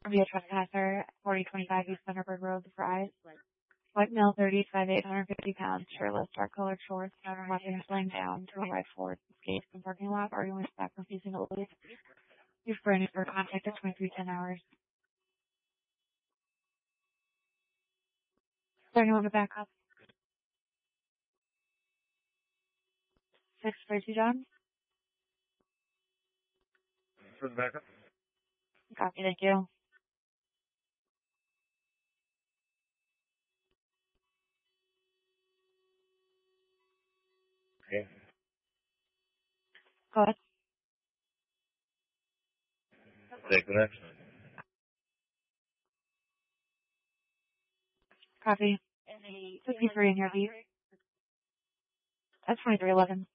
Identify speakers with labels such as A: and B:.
A: Be a trespasser, 4025 East Thunderbird Road, Surprise. White male, 35, 850 pounds, shirtless, dark colored shorts, weapons laying down to a right forward, escapes from parking lot, arguing with staff, refusing to leave. You've branded for contact at 2310 hours. Is there anyone to back up? 632 John?
B: For the backup?
A: Copy, thank you.
B: Okay.
A: Go ahead.
B: Take the next one.
A: Copy. 53 in your lead. That's 2311.